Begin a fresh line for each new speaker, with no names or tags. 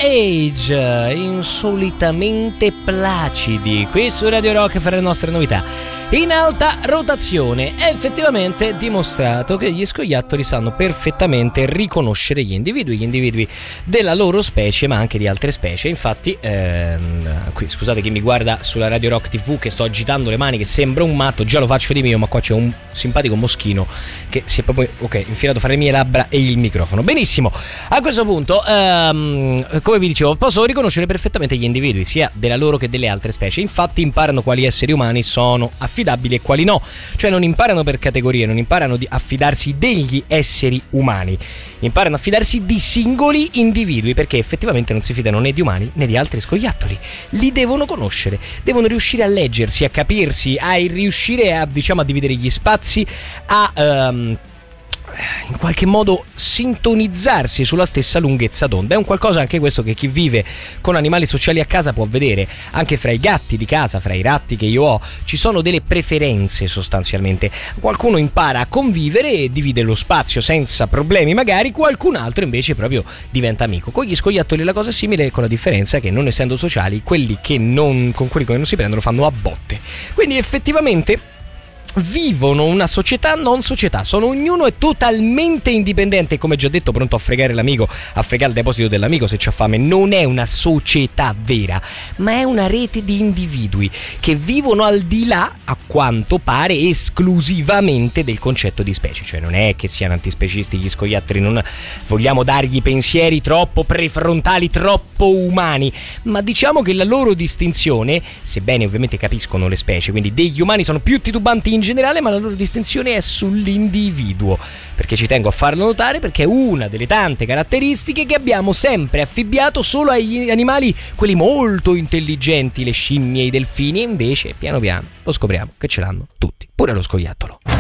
Age, insolitamente placidi, qui su Radio Rock per le nostre novità in alta rotazione. È effettivamente dimostrato che gli scoiattoli sanno perfettamente riconoscere gli individui della loro specie, ma anche di altre specie. Infatti qui scusate chi mi guarda sulla Radio Rock TV che sto agitando le mani che sembra un matto, già lo faccio di mio, ma qua c'è un simpatico moschino che si è proprio infilato fra le mie labbra e il microfono. Benissimo, a questo punto come vi dicevo, posso riconoscere perfettamente gli individui sia della loro che delle altre specie. Infatti imparano quali esseri umani sono affidabili e quali no, cioè non imparano per categorie, non imparano a fidarsi degli esseri umani, imparano a fidarsi di singoli individui, perché effettivamente non si fidano né di umani né di altri scoiattoli. Li devono conoscere, devono riuscire a leggersi, a capirsi, a riuscire a dividere gli spazi, a in qualche modo sintonizzarsi sulla stessa lunghezza d'onda. È un qualcosa anche questo che chi vive con animali sociali a casa può vedere. Anche fra i gatti di casa, fra i ratti che io ho, ci sono delle preferenze sostanzialmente. Qualcuno impara a convivere e divide lo spazio senza problemi, magari qualcun altro invece proprio diventa amico. Con gli scoiattoli la cosa è simile, con la differenza che non essendo sociali, quelli che con quelli che non si prendono fanno a botte. Quindi effettivamente vivono una società non società, ognuno è totalmente indipendente, come già detto, pronto a fregare l'amico, a fregare il deposito dell'amico se c'ha fame. Non è una società vera, ma è una rete di individui che vivono al di là, a quanto pare, esclusivamente del concetto di specie. Cioè non è che siano antispecisti gli scoiattoli, non vogliamo dargli pensieri troppo prefrontali, troppo umani, ma diciamo che la loro distinzione, sebbene ovviamente capiscono le specie, quindi degli umani sono più titubanti in generale, ma la loro distinzione è sull'individuo, perché ci tengo a farlo notare, perché è una delle tante caratteristiche che abbiamo sempre affibbiato solo agli animali, quelli molto intelligenti, le scimmie, i delfini, e invece piano piano lo scopriamo che ce l'hanno tutti, pure lo scoiattolo.